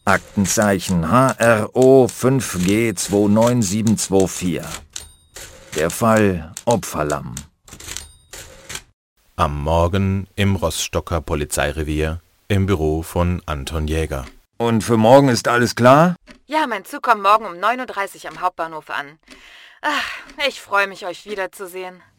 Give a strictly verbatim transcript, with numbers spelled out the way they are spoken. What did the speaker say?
Aktenzeichen H R O fünf G zwei neun sieben zwei vier. Der Fall Opferlamm. Am Morgen im Rostocker Polizeirevier im Büro von Anton Jäger. Und für morgen ist alles klar? Ja, mein Zug kommt morgen um neun Uhr dreißig am Hauptbahnhof an. Ach, ich freue mich, euch wiederzusehen.